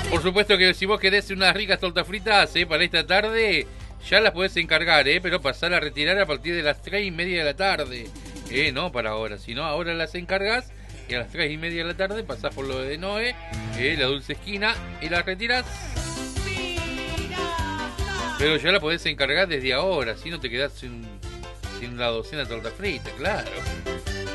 Por supuesto que si vos querés unas ricas tortas fritas para esta tarde, ya las podés encargar, pero pasar a retirar a partir de las 3:30 de la tarde. No para ahora, sino ahora las encargas y a las 3:30 de la tarde pasás por lo de Noé, la dulce esquina, y las retirás. Pero ya la podés encargar desde ahora, si no te quedás sin la docena de tortas fritas, claro.